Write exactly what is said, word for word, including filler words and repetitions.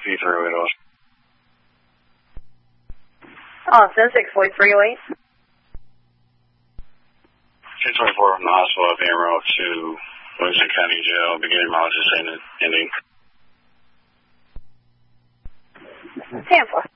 P three oh eight. Austin, six four three oh eight. two twenty-four from the hospital being route to Williamson County Jail, beginning mileage is ending. Tampa.